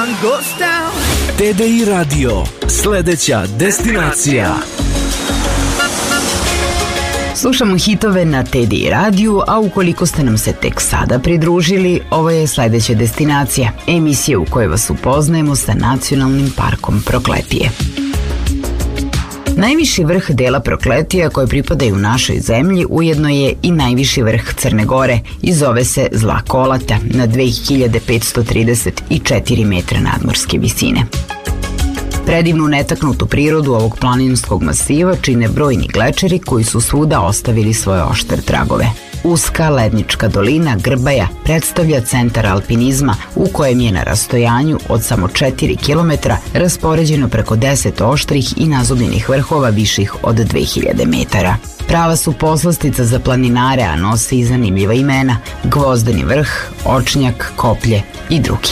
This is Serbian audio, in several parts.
sun goes down. TDI Radio, sledeća destinacija. Slušamo hitove na TDI radiju, a ukoliko ste nam se tek sada pridružili, ovo je sledeća destinacija, emisija u kojoj vas upoznajemo sa Nacionalnim parkom Prokletije. Najviši vrh dela Prokletija koje pripadaju našoj zemlji ujedno je i najviši vrh Crne Gore i zove se Zla Kolata na 2534 metra nadmorske visine. Predivnu netaknutu prirodu ovog planinskog masiva čine brojni glečeri koji su svuda ostavili svoje oštre tragove. Uska lednička dolina Grbaja predstavlja centar alpinizma u kojem je na rastojanju od samo 4 km raspoređeno preko 10 oštrih i nazubljenih vrhova viših od 2000 metara. Prava su poslastica za planinare, a nose i zanimljiva imena: Gvozdeni vrh, Očnjak, Koplje i drugi.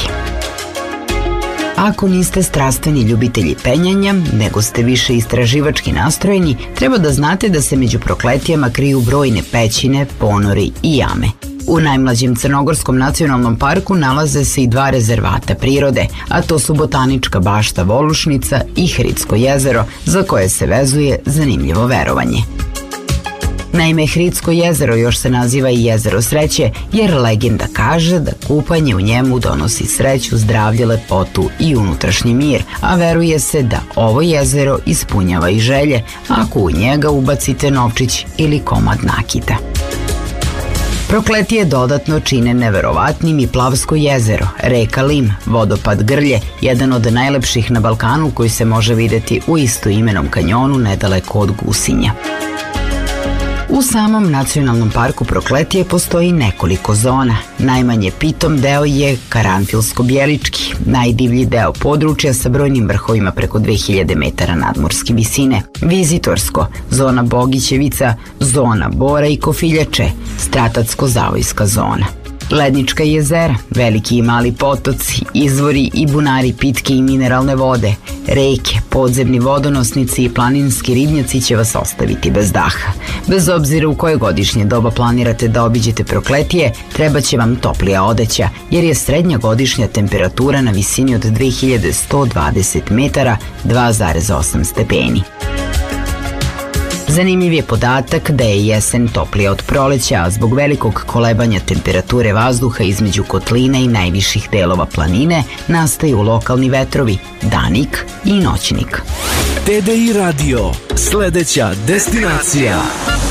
Ako niste strastveni ljubitelji penjanja, nego ste više istraživački nastrojeni, treba da znate da se među Prokletijama kriju brojne pećine, ponori i jame. U najmlađem Crnogorskom nacionalnom parku nalaze se i dva rezervata prirode, a to su Botanička bašta Volušnica i Hridsko jezero, za koje se vezuje zanimljivo verovanje. Naime, Hridsko jezero još se naziva i jezero sreće, jer legenda kaže da kupanje u njemu donosi sreću, zdravlje, lepotu i unutrašnji mir, a veruje se da ovo jezero ispunjava i želje ako u njega ubacite novčić ili komad nakita. Prokletije dodatno čine neverovatnim i Plavsko jezero, reka Lim, vodopad Grlje, jedan od najlepših na Balkanu koji se može videti u istoimenom kanjonu nedaleko od Gusinja. U samom Nacionalnom parku Prokletije postoji nekoliko zona. Najmanje pitom deo je Karanfilsko-Bjelički, najdivlji deo područja sa brojnim vrhovima preko 2000 metara nadmorske visine. Vizitorsko, zona Bogićevica, zona Bora i Kofiljače, Stratatsko-Zavojska zona. Lednička jezera, veliki i mali potoci, izvori i bunari pitke i mineralne vode, reke, podzemni vodonosnici i planinski ribnjaci će vas ostaviti bez daha. Bez obzira u koje godišnje doba planirate da obiđete Prokletije, treba će vam toplija odeća, jer je srednja godišnja temperatura na visini od 2120 metara 2,8 stepeni. Zanimljiv je podatak da je jesen toplija od proleća, a zbog velikog kolebanja temperature vazduha između kotlina i najviših delova planine nastaju lokalni vetrovi, danik i noćnik. TDI Radio, sledeća destinacija.